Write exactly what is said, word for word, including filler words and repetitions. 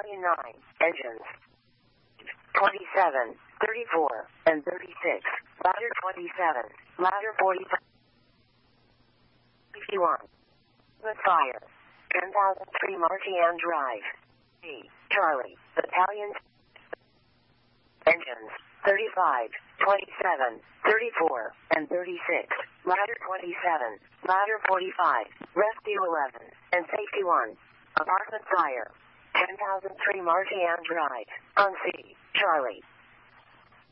Battalion nine, engines. twenty-seven, thirty-four, and thirty-six. Ladder twenty-seven, ladder forty-five. fifty-one. With fire. ten thousand three Martian Drive. C. Charlie, Battalion. Engines. thirty-five, twenty-seven, thirty-four, and thirty-six. Ladder twenty-seven, ladder forty-five, rescue eleven, and safety one. Apartment fire. ten thousand three Martian Drive. On C. Charlie.